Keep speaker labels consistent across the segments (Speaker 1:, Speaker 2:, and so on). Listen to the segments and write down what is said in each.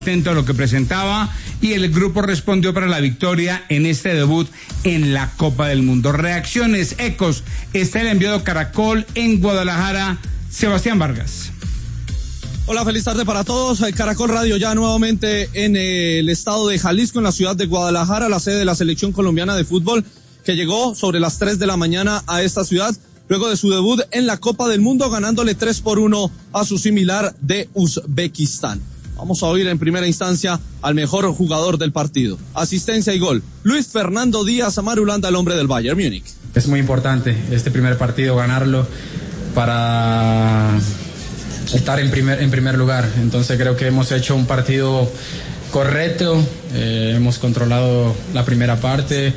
Speaker 1: atento a lo que presentaba y el grupo respondió para la victoria en este debut en la Copa del Mundo. Reacciones, ecos, está el enviado Caracol en Guadalajara, Sebastián Vargas.
Speaker 2: Hola, feliz tarde para todos. Caracol Radio ya nuevamente en el estado de Jalisco, en la ciudad de Guadalajara, la sede de la selección colombiana de fútbol, que llegó sobre las 3 de la mañana a esta ciudad, luego de su debut en la Copa del Mundo, ganándole 3-1 a su similar de Uzbekistán. Vamos a oír en primera instancia al mejor jugador del partido. Asistencia y gol, Luis Fernando Díaz Marulanda, el hombre del Bayern Múnich.
Speaker 3: Es muy importante este primer partido, ganarlo para estar en primer lugar. Entonces creo que hemos hecho un partido correcto, hemos controlado la primera parte.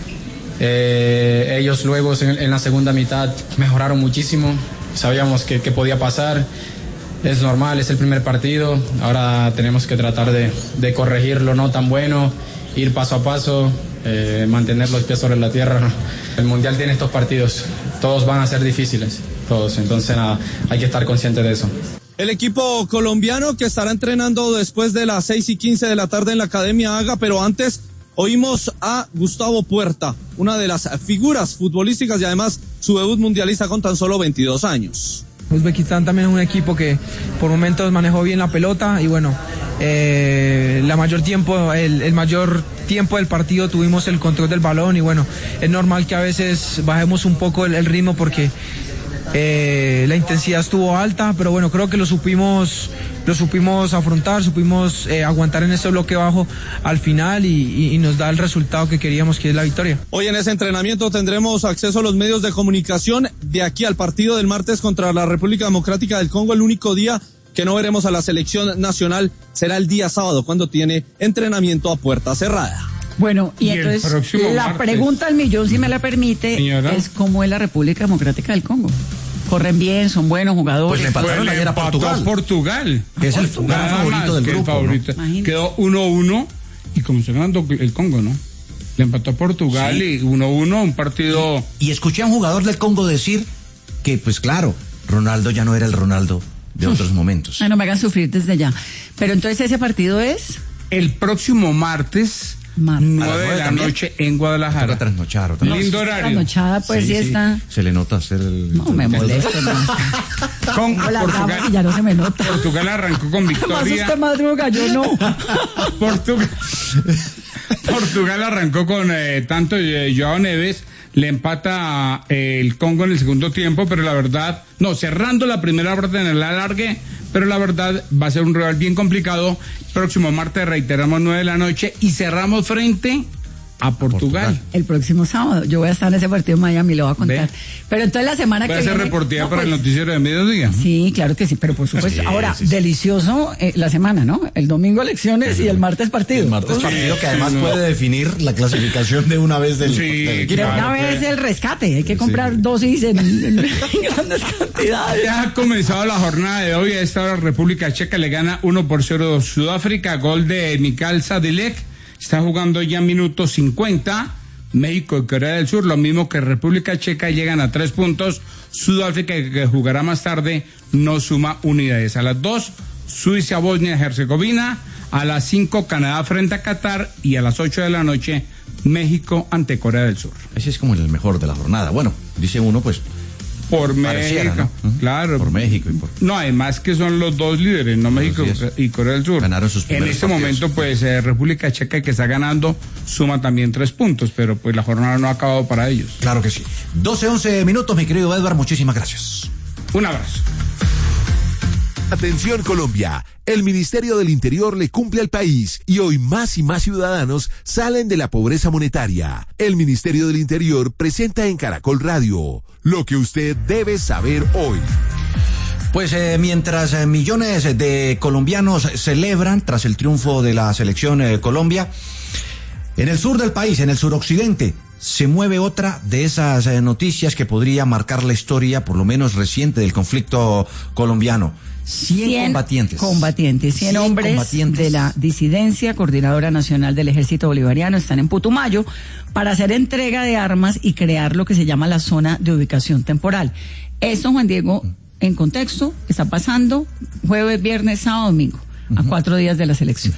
Speaker 3: Ellos luego en la segunda mitad mejoraron muchísimo, sabíamos que podía pasar. Es normal, es el primer partido, ahora tenemos que tratar de corregirlo no tan bueno, ir paso a paso, mantener los pies sobre la tierra. El Mundial tiene estos partidos, todos van a ser difíciles, todos, entonces nada, hay que estar consciente de eso.
Speaker 2: El equipo colombiano que estará entrenando después de las 6:15 de la tarde en la Academia Haga, pero antes oímos a Gustavo Puerta, una de las figuras futbolísticas y además su debut mundialista con tan solo 22 años.
Speaker 4: Uzbekistán también es un equipo que por momentos manejó bien la pelota y bueno, el mayor tiempo del partido tuvimos el control del balón y bueno, es normal que a veces bajemos un poco el ritmo porque la intensidad estuvo alta, pero bueno, creo que lo supimos afrontar, supimos aguantar en ese bloque bajo al final y nos da el resultado que queríamos, que es la victoria.
Speaker 2: Hoy en ese entrenamiento tendremos acceso a los medios de comunicación. De aquí al partido del martes contra la República Democrática del Congo, el único día que no veremos a la selección nacional será el día sábado, cuando tiene entrenamiento a puerta cerrada.
Speaker 5: Bueno, y entonces la martes, pregunta al millón, si me la permite, señora, es ¿cómo es la República Democrática del Congo? ¿Corren bien? ¿Son buenos jugadores?
Speaker 1: Pues le empataron ayer a Portugal.
Speaker 6: Que es el gran favorito del grupo,
Speaker 1: ¿no? Quedó 1-1 y comenzó ganando el Congo, ¿no? Le empató a Portugal, sí. Y 1-1, un partido...
Speaker 6: Y escuché a un jugador del Congo decir que, pues claro, Ronaldo ya no era el Ronaldo de otros momentos.
Speaker 5: Ay, no me hagan sufrir desde ya. Pero entonces ese partido es...
Speaker 1: El próximo martes... 9 de la noche en Guadalajara.
Speaker 6: Trasnochar.
Speaker 5: Lindo horario. Trasnochada, pues sí está.
Speaker 6: Se le nota hacer el...
Speaker 5: No me moleste más.
Speaker 1: Con Portugal,
Speaker 5: ya no se me nota.
Speaker 1: Portugal arrancó con victoria.
Speaker 5: Además usted madruga, yo no.
Speaker 1: Portugal arrancó con tanto Joao Neves, le empata el Congo en el segundo tiempo, pero la verdad, cerrando la primera parte en el alargue, pero la verdad va a ser un rival bien complicado. Próximo martes reiteramos 9 de la noche y cerramos frente a Portugal.
Speaker 5: El próximo sábado. Yo voy a estar en ese partido en Miami, lo voy a contar. ¿Ve? Pero entonces la semana que viene...
Speaker 1: ¿Va a ser reportera para el noticiero de mediodía?
Speaker 5: Sí, claro que sí, pero por supuesto. Sí, ahora, delicioso la semana, ¿no? El domingo elecciones y el martes partido.
Speaker 6: El martes partido que además puede definir la clasificación de una vez del equipo.
Speaker 5: De una vez el rescate. Hay que comprar dosis en grandes cantidades.
Speaker 1: Ya ha comenzado la jornada de hoy. A esta hora República Checa le gana 1-0 a Sudáfrica. Gol de Mikhail Sadilek. Está jugando ya minutos 50. México y Corea del Sur, lo mismo que República Checa, llegan a 3 puntos. Sudáfrica, que jugará más tarde, no suma unidades. A las 2, Suiza, Bosnia y Herzegovina. A las 5, Canadá frente a Qatar. Y a las 8 de la noche, México ante Corea del Sur.
Speaker 6: Ese es como el mejor de la jornada. Bueno, dice uno, pues...
Speaker 1: Por México, ¿no? Claro.
Speaker 6: Por México y por...
Speaker 1: No, además que son los dos líderes, ¿no? México y Corea del Sur.
Speaker 6: Ganaron sus primeros
Speaker 1: partidos. Momento, pues, República Checa, que está ganando, suma también 3 puntos, pero pues la jornada no ha acabado para ellos.
Speaker 6: Claro que sí. 12-11 minutos, mi querido Edward, muchísimas gracias.
Speaker 1: Un abrazo.
Speaker 7: Atención Colombia, el Ministerio del Interior le cumple al país y hoy más y más ciudadanos salen de la pobreza monetaria. El Ministerio del Interior presenta en Caracol Radio lo que usted debe saber hoy.
Speaker 6: Pues mientras millones de colombianos celebran tras el triunfo de la selección Colombia, en el sur del país, en el suroccidente, se mueve otra de esas noticias que podría marcar la historia, por lo menos reciente, del conflicto colombiano. 100
Speaker 5: combatientes, 100 hombres combatientes de la disidencia coordinadora nacional del Ejército Bolivariano están en Putumayo para hacer entrega de armas y crear lo que se llama la zona de ubicación temporal. Esto, Juan Diego, en contexto, está pasando jueves, viernes, sábado, domingo. a 4 días de las elecciones.